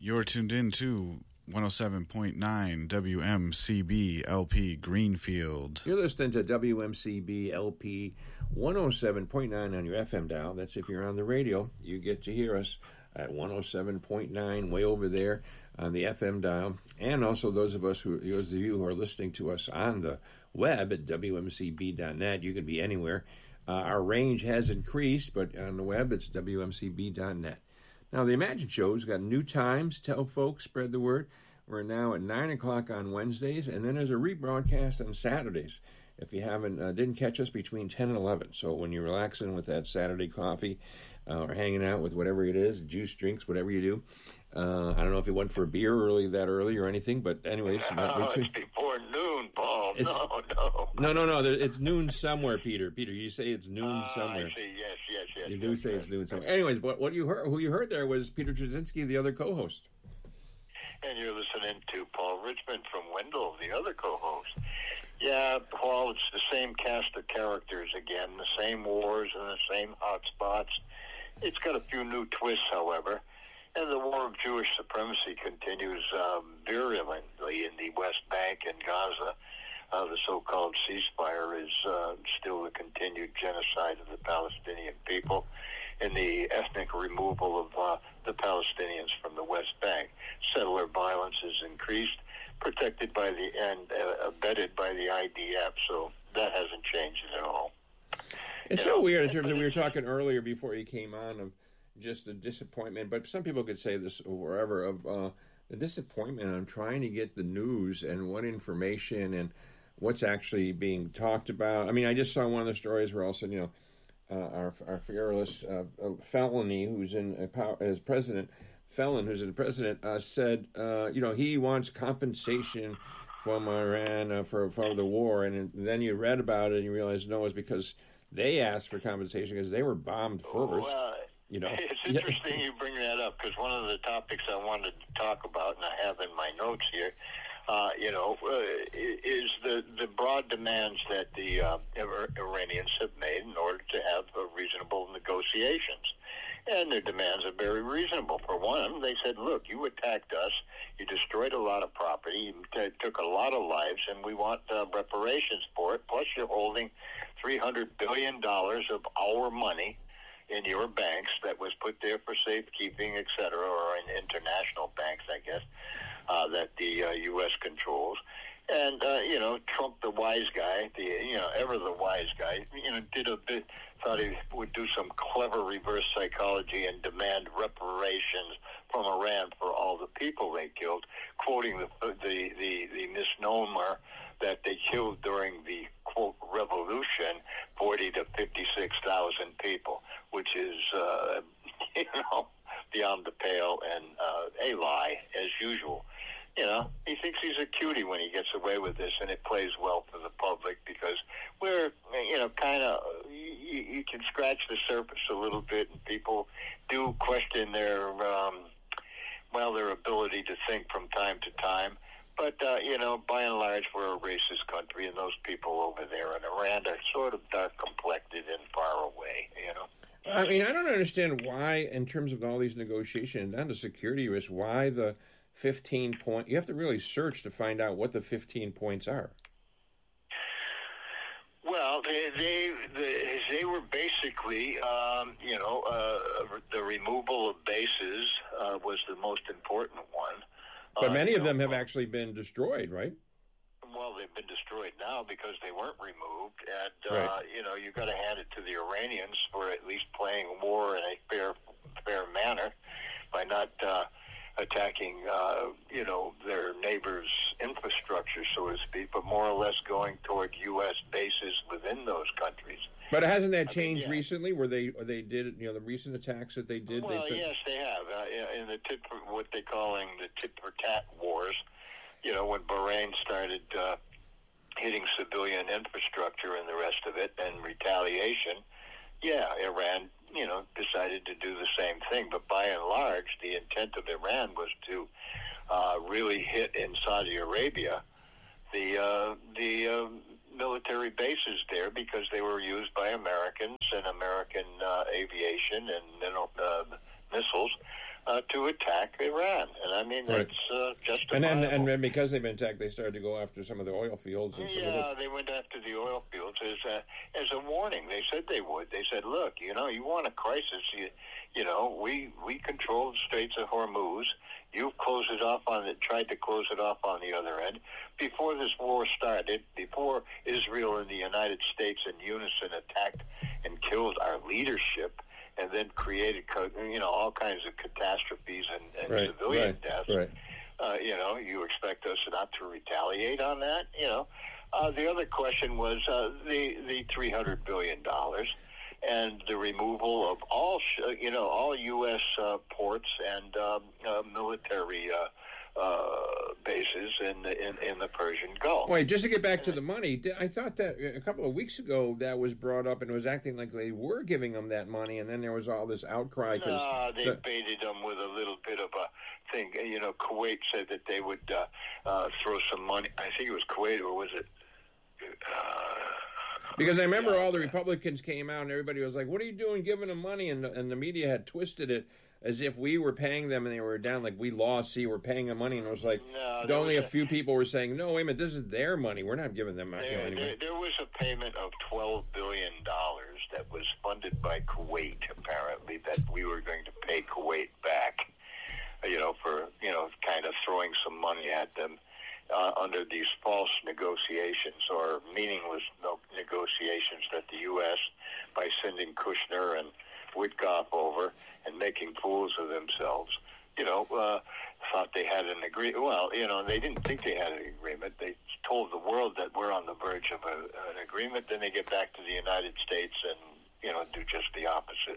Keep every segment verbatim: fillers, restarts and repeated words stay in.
You're tuned in to one oh seven point nine W M C B L P Greenfield. You're listening to W M C B L P one oh seven point nine on your F M dial. That's if you're on the radio. You get to hear us at one oh seven point nine way over there on the F M dial. And also those of us who, those of you who are listening to us on the web at W M C B dot net, you can be anywhere. Uh, our range has increased, but on the web it's W M C B dot net. Now, the Imagine Show's got new times. Tell folks, spread the word. We're now at nine o'clock on Wednesdays, and then there's a rebroadcast on Saturdays. If you haven't, uh, didn't catch us between ten and eleven. So when you're relaxing with that Saturday coffee uh, or hanging out with whatever it is, juice, drinks, whatever you do. Uh, I don't know if you went for a beer early that early or anything, but anyways. No, it's before noon, Paul. It's, no, no. No, no, no. There, it's noon somewhere, Peter. Peter, you say it's noon uh, somewhere. I see. Yes, yes, yes. You do yes, say yes. it's noon somewhere. Anyways, what, what you heard, who you heard there was Peter Trzynski, the other co-host. And you're listening to Paul Richmond from Wendell, the other co-host. Yeah, Paul, it's the same cast of characters again, the same wars and the same hot spots. It's got a few new twists, however. And the war of Jewish supremacy continues uh, virulently in the West Bank and Gaza. Uh, the so-called ceasefire is uh, still the continued genocide of the Palestinian people and the ethnic removal of uh, the Palestinians from the West Bank. Settler violence is increased, protected by the and uh, abetted by the I D F, so that hasn't changed at all. It's you so know, weird in terms of, we were talking earlier before you came on, of just the disappointment, but some people could say this wherever, of uh, the disappointment on trying to get the news and what information and what's actually being talked about. I mean, I just saw one of the stories where all of a sudden, you know, uh, our our fearless uh, felony, who's in a power, as president, felon who's in the president, uh, said, uh, you know, he wants compensation from Iran uh, for for the war, and then you read about it and you realize no, it's because they asked for compensation because they were bombed first. Well, You know, it's interesting you bring that up because one of the topics I wanted to talk about, and I have in my notes here, uh, you know, uh, is the, the broad demands that the uh, Iranians have made in order to have uh, reasonable negotiations. And their demands are very reasonable. For one, they said, look, you attacked us, you destroyed a lot of property, you t- took a lot of lives, and we want uh, reparations for it, plus you're holding three hundred billion dollars of our money in your banks that was put there for safekeeping, et cetera, or in international banks, I guess, uh, that the uh, U S controls. And, uh, you know, Trump, the wise guy, the you know, ever the wise guy, you know, did a bit, thought he would do some clever reverse psychology and demand reparations from Iran for all the people they killed, quoting the the, the, the misnomer that they killed during the, quote, revolution, forty to fifty-six thousand people, which is, uh, you know, beyond the pale and uh, a lie, as usual. You know, he thinks he's a cutie when he gets away with this, and it plays well for the public because we're, you know, kind of, you, you can scratch the surface a little bit, and people do question their, um, well, their ability to think from time to time. But, uh, you know, by and large, we're a racist country, and those people over there in Iran are sort of dark-complected and far away, you know. I mean, I don't understand why, in terms of all these negotiations, not the security risk, why the fifteen point, you have to really search to find out what the fifteen points are. Well, they they they, they were basically, um, you know, uh, the removal of bases uh, was the most important one. But many uh, of them know, have actually been destroyed, right? Well, they've been destroyed now because they weren't removed, and right. uh, you know, you've got to hand it to the Iranians for at least playing war in a fair fair manner by not uh, attacking, uh, you know, their neighbors' infrastructure, so to speak, but more or less going toward U S bases within those countries. But hasn't that changed I mean, yeah. recently, where they or they did, you know, the recent attacks that they did? Well, they said, yes, they have. Uh, in the tit for, what they're calling the tit-for-tat wars, you know, when Bahrain started uh, hitting civilian infrastructure and the rest of it, and retaliation, yeah, Iran, you know, decided to do the same thing. But by and large, the intent of Iran was to uh, really hit in Saudi Arabia the uh, the uh, military bases there because they were used by Americans and American uh, aviation and uh, missiles uh, to attack Iran. And I mean, that's uh, justifiable. And then, and then because they've been attacked, they started to go after some of the oil fields. And some yeah, of those. they went after the oil fields as a, as a warning. They said they would. They said, look, you know, you want a crisis, you, you know, we, we control the Straits of Hormuz. You've closed it off on it, tried to close it off on the other end. Before this war started, before Israel and the United States in unison attacked and killed our leadership, and then created, you know, all kinds of catastrophes and, and right, civilian right, deaths. Right. Uh, you know, you expect us not to retaliate on that? You know, uh, the other question was uh, the the three hundred billion dollars and the removal of all, sh- you know, all U S uh, ports and um, uh, military uh, uh, bases in the, in, in the Persian Gulf. Wait, just to get back to the money, I thought that a couple of weeks ago that was brought up and it was acting like they were giving them that money, and then there was all this outcry. Cause no, they the, baited them with a little bit of a thing. You know, Kuwait said that they would uh, uh, throw some money. I think it was Kuwait, or was it... Uh, Because I remember all the Republicans came out and everybody was like, what are you doing giving them money? And the, and the media had twisted it as if we were paying them and they were down, like we lost, see, we're paying them money. And it was like, no, only a, a few people were saying, no, wait a minute, this is their money. We're not giving them money. There, there, there was a payment of twelve billion dollars that was funded by Kuwait, apparently, that we were going to pay Kuwait back, you know, for, you know, kind of throwing some money at them. Uh, under these false negotiations or meaningless no- negotiations that the U S, by sending Kushner and Witkoff over and making fools of themselves, you know, uh, thought they had an agreement. Well, you know, they didn't think they had an agreement. They told the world that we're on the verge of a, an agreement. Then they get back to the United States and, you know, do just the opposite.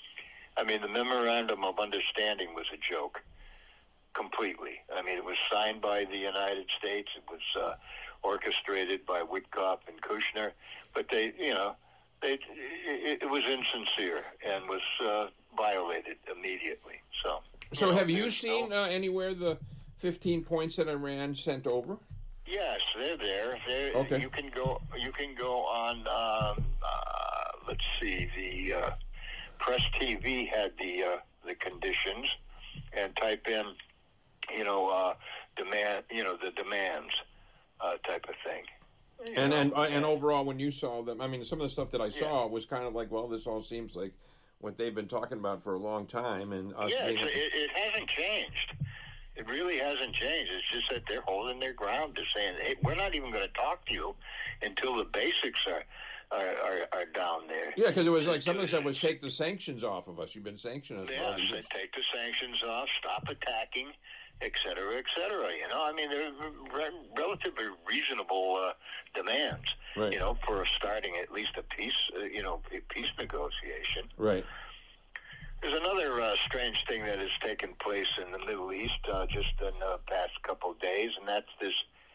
I mean, the memorandum of understanding was a joke. Completely. I mean, it was signed by the United States. It was uh, orchestrated by Witkoff and Kushner, but they, you know, they, it, it was insincere and was uh, violated immediately. So, so you know, have you seen no, uh, anywhere the fifteen points that Iran sent over? Yes, they're there. They're, okay. You can go. You can go on. Um, uh, let's see. The uh, Press T V had the uh, the conditions, and type in. You know, uh, demand. You know, the demands uh, type of thing. You and know, and uh, and overall, when you saw them, I mean, some of the stuff that I saw yeah. was kind of like, well, this all seems like what they've been talking about for a long time, and us yeah, being... it's, it, it hasn't changed. It really hasn't changed. It's just that they're holding their ground. They're saying, "Hey, we're not even going to talk to you until the basics are are, are, are down there." Yeah, because it was like something that was take the sanctions off of us. You've been sanctioning us. Yes, they take the sanctions off, stop attacking, et cetera, et cetera. You know, I mean, they're re- relatively reasonable uh, demands. Right. You know, for starting at least a peace, uh, you know, a peace negotiation. Right. There's another uh, strange thing that has taken place in the Middle East uh, just in the past couple of days, and that's this.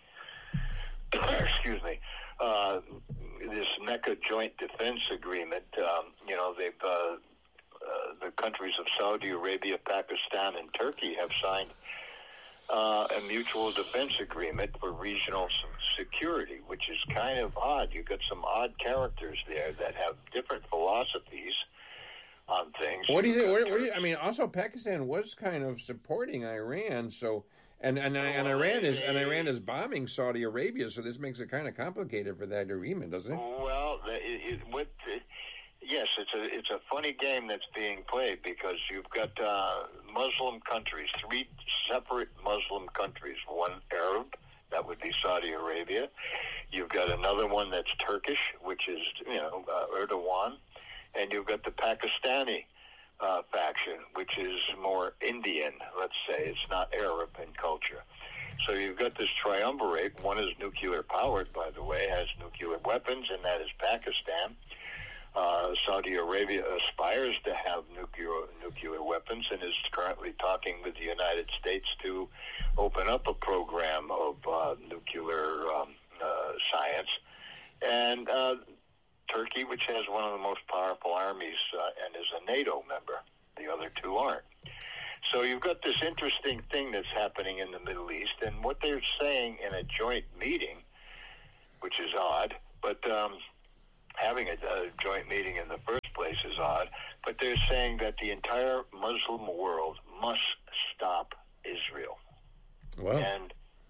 excuse me. Uh, this Mecca Joint Defense Agreement. Um, you know, they've uh, uh, the countries of Saudi Arabia, Pakistan, and Turkey have signed uh, a mutual defense agreement for regional security, which is kind of odd. You've got some odd characters there that have different philosophies on things. What do you think? What, what do you, I mean, also Pakistan was kind of supporting Iran, so and and, and well, Iran is they, and Iran is bombing Saudi Arabia, so this makes it kind of complicated for that agreement, doesn't it? Well, it, it, with the, yes, it's a it's a funny game that's being played because you've got uh, Muslim countries, three separate Muslim countries, one Arab, that would be Saudi Arabia. You've got another one that's Turkish, which is you know uh, Erdogan. And you've got the Pakistani uh, faction, which is more Indian, let's say. It's not Arab in culture. So you've got this triumvirate. One is nuclear-powered, by the way, has nuclear weapons, and that is Pakistan. Uh, Saudi Arabia aspires to have nuclear nuclear weapons and is currently talking with the United States to open up a program of uh, nuclear um, uh, science. And uh Turkey, which has one of the most powerful armies uh, and is a NATO member. The other two aren't. So you've got this interesting thing that's happening in the Middle East, and what they're saying in a joint meeting, which is odd, but um, having a, a joint meeting in the first place is odd, but they're saying that the entire Muslim world must stop Israel. Well, and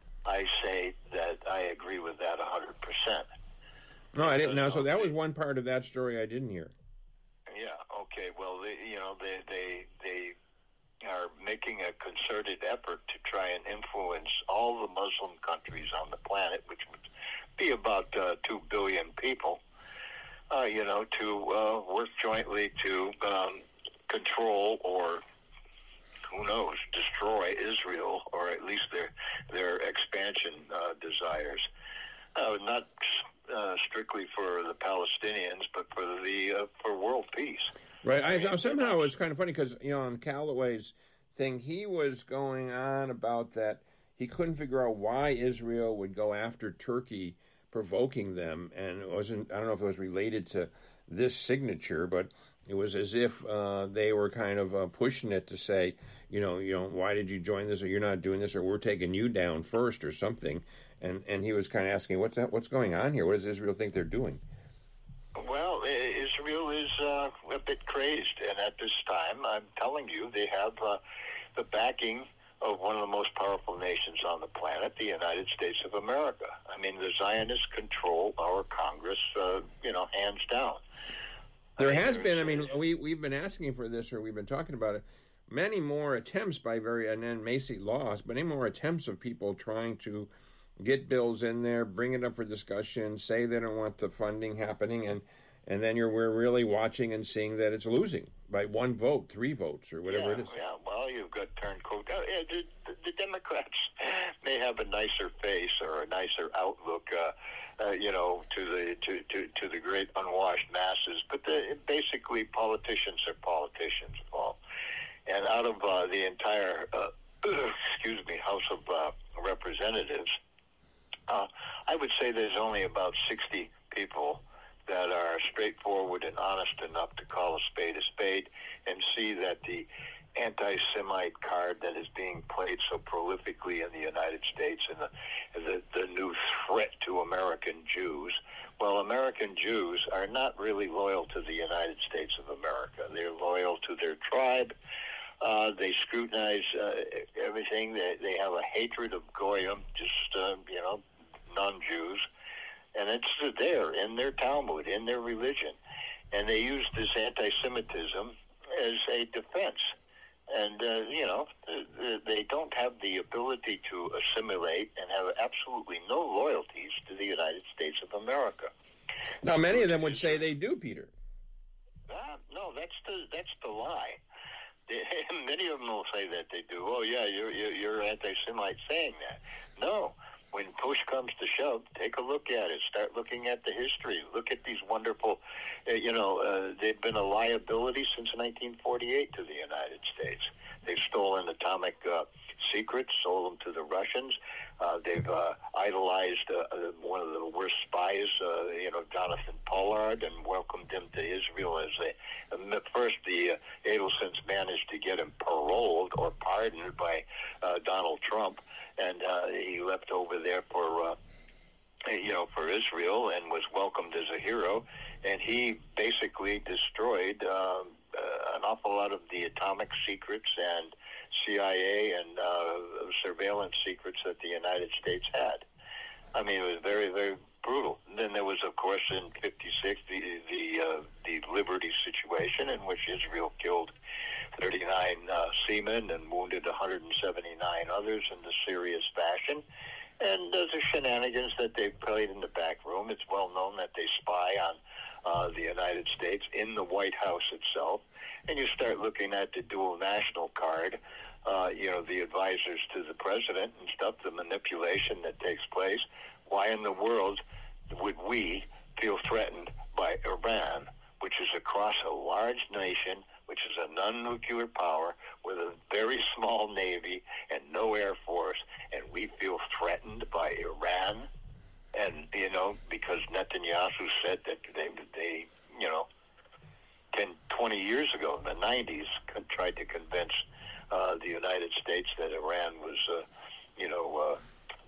I say that I agree with that one hundred percent. No, I didn't know. So that was one part of that story I didn't hear. Yeah, okay. Well, they, you know, they, they, they are making a concerted effort to try and influence all the Muslim countries on the planet, which would be about uh, two billion people, uh, you know, to uh, work jointly to um, control or, who knows, destroy Israel, or at least their their expansion uh, desires. Uh, not uh, strictly for the Palestinians, but for the uh, for world peace. Right. I, I, somehow it was kind of funny because, you know, on Callaway's thing, he was going on about that he couldn't figure out why Israel would go after Turkey, provoking them, and it wasn't. I don't know if it was related to this signature, but it was as if uh, they were kind of uh, pushing it to say, you know, you know, why did you join this, or you're not doing this, or we're taking you down first, or something. And and he was kind of asking, what's that, what's going on here? What does Israel think they're doing? Well, Israel is uh, a bit crazed, and at this time, I'm telling you, they have uh, the backing of one of the most powerful nations on the planet, the United States of America. I mean, the Zionists control our Congress, uh, you know, hands down. There I mean, has been, I mean, we, we've been asking for this, or we've been talking about it, many more attempts by very, and then Macy lost, but many more attempts of people trying to get bills in there, bring it up for discussion, say they don't want the funding happening, and and then you're we're really watching and seeing that it's losing by one vote, three votes, or whatever yeah, it is. Yeah, well, you've got turncoat. Uh, yeah, the, the, the Democrats may have a nicer face or a nicer outlook, uh, uh, you know, to the to, to, to the great unwashed masses, but the, basically politicians are politicians, Paul. And out of uh, the entire, uh, excuse me, House of uh, Representatives, Uh, I would say there's only about sixty people that are straightforward and honest enough to call a spade a spade and see that the anti-Semite card that is being played so prolifically in the United States and the, the, the new threat to American Jews, well, American Jews are not really loyal to the United States of America. They're loyal to their tribe. Uh, they scrutinize uh, everything. They, they have a hatred of Goyim, just, uh, you know, non-Jews, and it's there in their Talmud, in their religion, and they use this anti-Semitism as a defense. And uh, you know, they don't have the ability to assimilate and have absolutely no loyalties to the United States of America. Now, many of them would say they do, Peter. Uh, no, that's the that's the lie. They, many of them will say that they do. Oh, yeah, you're you're, you're anti-Semite saying that. No. When push comes to shove, take a look at it. Start looking at the history. Look at these wonderful, uh, you know, uh, they've been a liability since nineteen forty-eight to the United States. They've stolen atomic uh, secrets, sold them to the Russians. Uh, they've uh, idolized uh, uh, one of the worst spies, uh, you know, Jonathan Pollard, and welcomed him to Israel as a. Uh, first, the uh, Adelsons managed to get him paroled or pardoned by uh, Donald Trump. And uh, he left over there for, uh, you know, for Israel and was welcomed as a hero. And he basically destroyed uh, uh, an awful lot of the atomic secrets and C I A and uh, surveillance secrets that the United States had. I mean, it was very, very brutal. And then there was, of course, in fifty-six, the the, uh, the Liberty situation in which Israel killed thirty-nine uh, seamen and wounded one hundred seventy-nine others in the serious fashion. And uh, the shenanigans that they've played in the back room, it's well known that they spy on uh, the United States in the White House itself. And you start looking at the dual national card, uh, you know, the advisors to the president and stuff, the manipulation that takes place. Why in the world would we feel threatened by Iran, which is across a large nation, which is a non-nuclear power with a very small navy and no air force, and we feel threatened by Iran? And, you know, because Netanyahu said that they, they you know, ten, twenty years ago in the nineties, tried to convince uh, the United States that Iran was, uh, you know... Uh,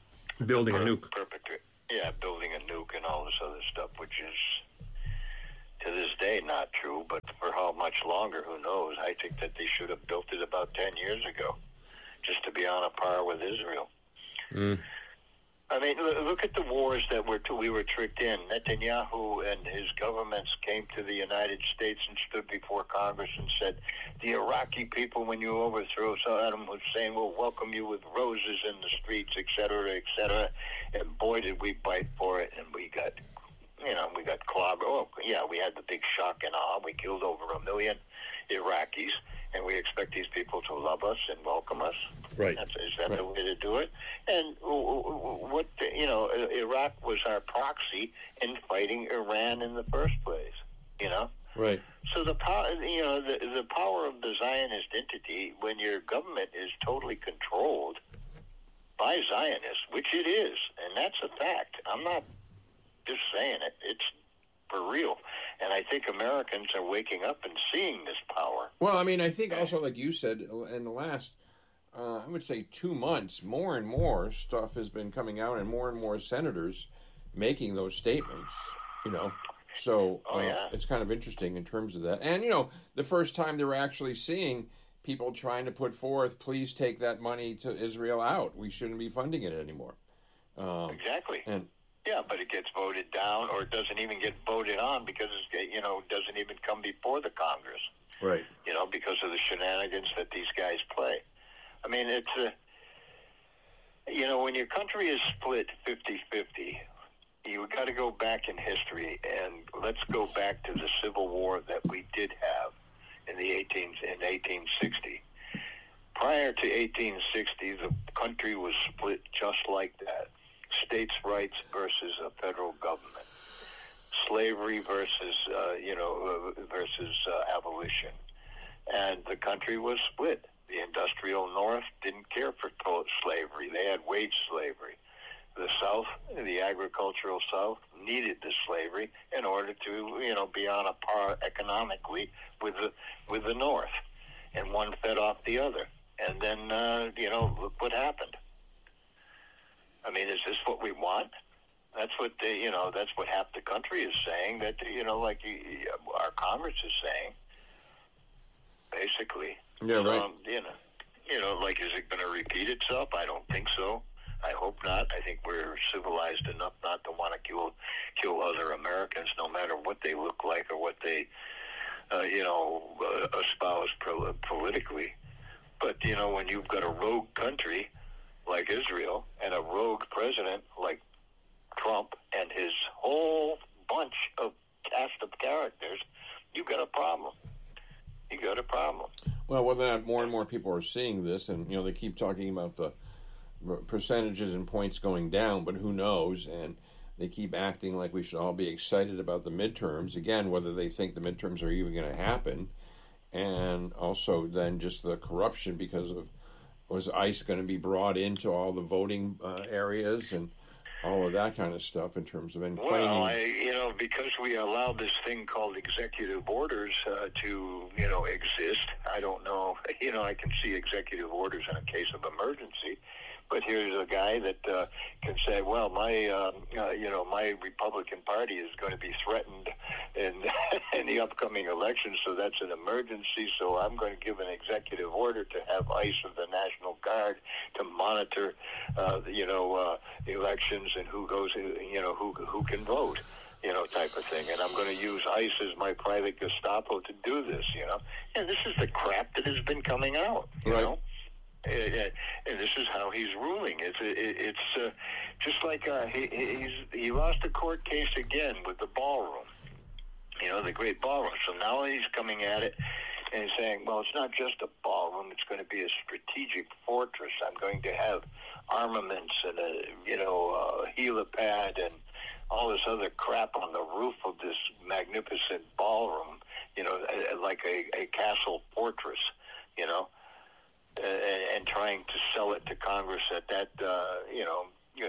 building per- a nuke. Perfect. Yeah, building a nuke and all this other stuff, which is to this day not true, but for how much longer, who knows? I think that they should have built it about ten years ago, just to be on a par with Israel. Mm. I mean, look at the wars that we're we were tricked in. Netanyahu and his governments came to the United States and stood before Congress and said, the Iraqi people, when you overthrow Saddam Hussein, will welcome you with roses in the streets, et cetera, et cetera. And boy, did we fight for it, and we got, you know, we got clobbered. Oh, yeah, we had the big shock and awe. We killed over a million Iraqis, and we expect these people to love us and welcome us. Right. That's, is that right. the way to do it? And what, you know, Iraq was our proxy in fighting Iran in the first place, you know? Right. So the power, you know, the, the power of the Zionist entity, when your government is totally controlled by Zionists, which it is, and that's a fact. I'm not just saying it. It's for real. And I think Americans are waking up and seeing this power. Well, I mean, I think also, like you said, in the last, uh, I would say two months, more and more stuff has been coming out and more and more senators making those statements, you know. So uh, oh, yeah. it's kind of interesting in terms of that. And, you know, the first time they were actually seeing people trying to put forth, please take that money to Israel out. We shouldn't be funding it anymore. Um, exactly. And Yeah, but it gets voted down, or it doesn't even get voted on because it's, you know, doesn't even come before the Congress. Right. You know, because of the shenanigans that these guys play. I mean, it's a, you know, when your country is split fifty-fifty, you've got to go back in history, and let's go back to the Civil War that we did have in the eighteen in eighteen sixty. Prior to eighteen sixty, the country was split just like that. States' rights versus a federal government, slavery versus, uh, you know, uh, versus uh, abolition, and the country was split. The industrial North didn't care for slavery; they had wage slavery. The South, the agricultural South, needed the slavery in order to, you know, be on a par economically with the with the North, and one fed off the other. And then, uh, you know, look what happened. I mean, is this what we want? That's what the, you know. That's what half the country is saying. That, you know, like our Congress is saying, basically. Yeah, right. Um, you know, you know, like, is it going to repeat itself? I don't think so. I hope not. I think we're civilized enough not to want to kill kill other Americans, no matter what they look like or what they, uh, you know, uh, espouse pro- politically. But, you know, when you've got a rogue country like Israel and a rogue president like Trump and his whole bunch of cast of characters, you've got a problem. You got a problem. Well, whether or not more and more people are seeing this, and, you know, they keep talking about the percentages and points going down, but who knows? And they keep acting like we should all be excited about the midterms. Again, whether they think the midterms are even going to happen. And also then just the corruption because of, was ICE going to be brought into all the voting uh, areas and all of that kind of stuff in terms of claiming. Well, I, you know, because we allow this thing called executive orders uh, to, you know, exist, I don't know, you know, I can see executive orders in a case of emergency. But here's a guy that uh, can say, well, my, uh, uh, you know, my Republican Party is going to be threatened in, in the upcoming election, so that's an emergency, so I'm going to give an executive order to have ICE of the National Guard to monitor, uh, you know, uh, elections and who goes, you know, who who can vote, you know, type of thing. And I'm going to use ICE as my private Gestapo to do this, you know. And this is the crap that has been coming out, you right. know. And this is how he's ruling. It's it's uh, just like uh, he he's, he lost a court case again with the ballroom, you know, the great ballroom. So now he's coming at it and he's saying, well, it's not just a ballroom. It's going to be a strategic fortress. I'm going to have armaments and a, you know, a helipad and all this other crap on the roof of this magnificent ballroom, you know, like a, a castle fortress, you know. Uh, and, and trying to sell it to Congress at that, uh, you know,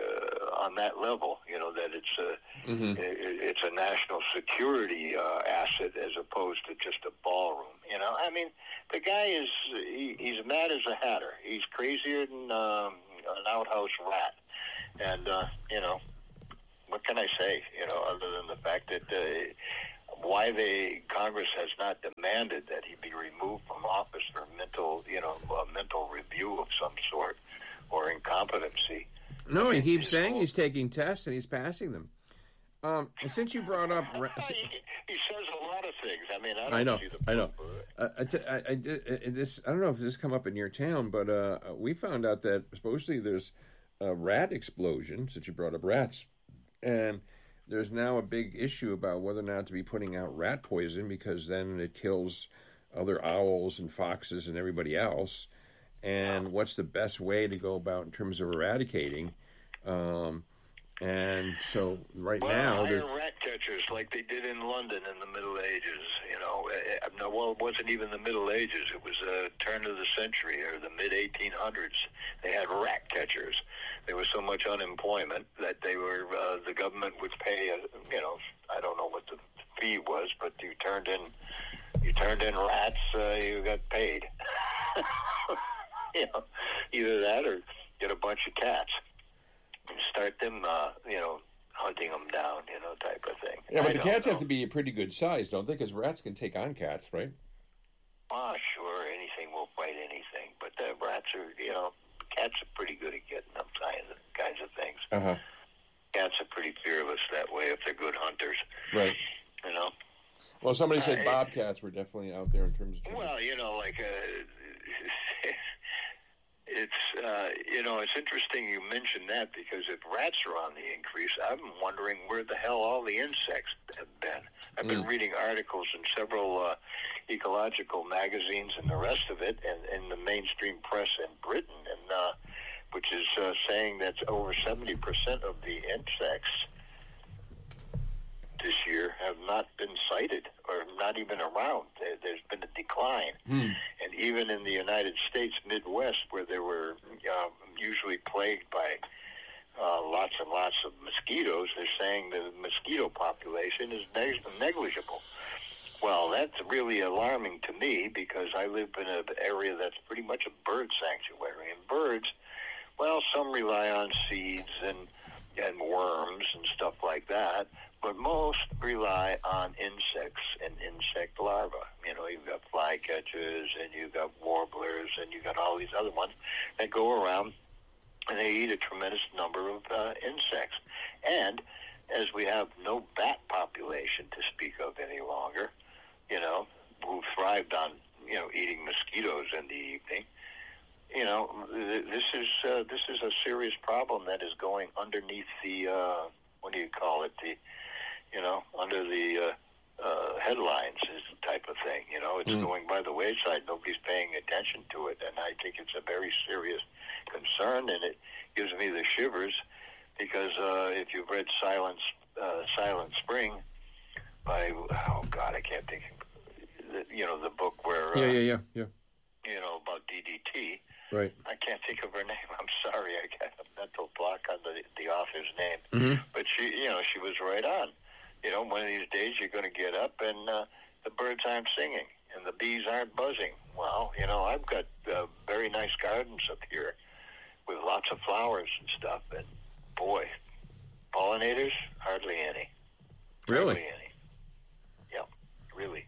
uh, on that level, you know, that it's a, mm-hmm. it, it's a national security uh, asset as opposed to just a ballroom. You know, I mean, the guy is, he, he's mad as a hatter. He's crazier than um, an outhouse rat. And, uh, you know, what can I say, you know, other than the fact that uh, why they Congress has not demanded that he be removed from office for mental, you know, a mental review of some sort or incompetency. No, he keeps saying he's taking tests and he's passing them. Um, since you brought up, he, he says a lot of things. I mean, I don't I know, see the I know. Uh, I, t- I, I, did, this, I don't know if this come up in your town, but uh, we found out that supposedly there's a rat explosion. Since you brought up rats, and there's now a big issue about whether or not to be putting out rat poison because then it kills other owls and foxes and everybody else. And wow. What's the best way to go about in terms of eradicating? Um, and so right well, now there's there's rat catchers like they did in London in the Middle Ages. You know, no, well, it wasn't even the Middle Ages. It was the turn of the century or the mid eighteen hundreds. They had rat catchers. There was so much unemployment that they were uh, the government would pay. A, you know, I don't know what the fee was, but you turned in you turned in rats, uh, you got paid. You know, either that or get a bunch of cats and start them, uh, you know, hunting them down, you know, type of thing. Yeah, but I the cats know. have to be a pretty good size, don't they? Because rats can take on cats, right? Oh, sure, anything will fight anything. But the rats are, you know, cats are pretty good at getting them kinds of, kinds of things. Uh-huh. Cats are pretty fearless that way if they're good hunters. Right. You know? Well, somebody said Uh, bobcats were definitely out there in terms of... Well, you know, like... Uh, It's, uh, you know, it's interesting you mentioned that because if rats are on the increase, I'm wondering where the hell all the insects have been. I've been Mm. reading articles in several uh, ecological magazines and the rest of it, and in the mainstream press in Britain, and uh, which is uh, saying that over seventy percent of the insects this year have not been sighted or not even around. There, there's been a decline. Hmm. And even in the United States Midwest, where they were uh, usually plagued by uh, lots and lots of mosquitoes, they're saying the mosquito population is neg- negligible. Well, that's really alarming to me because I live in an area that's pretty much a bird sanctuary. And birds, well, some rely on seeds and, and worms and stuff like that, but most rely on insects and insect larvae. You know, you've got flycatchers and you've got warblers and you've got all these other ones that go around and they eat a tremendous number of uh, insects. And as we have no bat population to speak of any longer, you know, who thrived on, you know, eating mosquitoes in the evening, you know, this is uh, this is a serious problem that is going underneath the, uh, what do you call it, the, you know, under the uh, uh, headlines is the type of thing. You know, it's mm. going by the wayside. Nobody's paying attention to it, and I think it's a very serious concern, and it gives me the shivers because uh, if you've read Silent, uh, Silent Spring by, oh, God, I can't think, you know, the book where, uh, yeah, yeah, yeah, yeah, you know, about D D T. Right. I can't think of her name. I'm sorry. I got a mental block on the, the author's name. Mm-hmm. But she, you know, she was right on. You know, one of these days you're going to get up and uh, the birds aren't singing and the bees aren't buzzing. Well, you know, I've got uh, very nice gardens up here with lots of flowers and stuff. And, boy, pollinators, hardly any. Really? Hardly any. Yeah, really.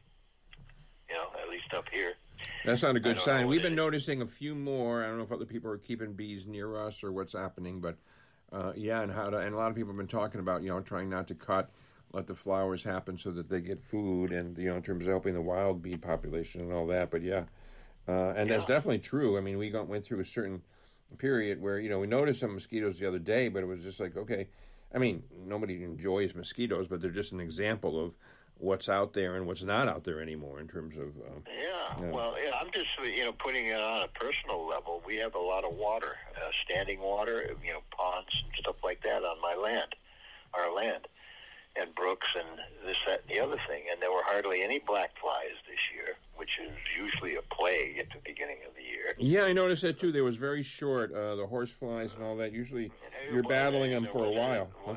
You know, at least up here. That's not a good sign. We've been is. noticing a few more. I don't know if other people are keeping bees near us or what's happening, but uh, yeah, and how to. And a lot of people have been talking about, you know, trying not to cut, let the flowers happen so that they get food, and you know, in terms of helping the wild bee population and all that. But yeah, uh, and yeah. that's definitely true. I mean, we got, went through a certain period where, you know, we noticed some mosquitoes the other day, but it was just like, okay. I mean, nobody enjoys mosquitoes, but they're just an example of what's out there and what's not out there anymore in terms of... Uh, yeah, yeah, well, yeah, I'm just, you know, putting it on a personal level. We have a lot of water, uh, standing water, you know, ponds and stuff like that on my land, our land, and brooks and this, that, and the other thing. And there were hardly any black flies this year, which is usually a plague at the beginning of the year. Yeah, I noticed that too. They was very short, uh, the horse flies and all that. Usually you're battling them for a while. Huh?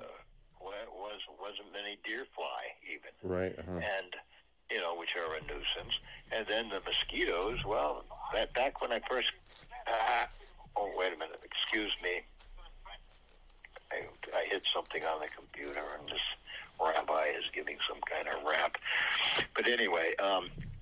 Was, wasn't many deer fly even. Right. Uh-huh. And, you know, which are a nuisance. And then the mosquitoes, well, that, back when I first... Uh, oh, wait a minute. Excuse me. I, I hit something on the computer and just rabbi is giving some kind of rap. But anyway, um,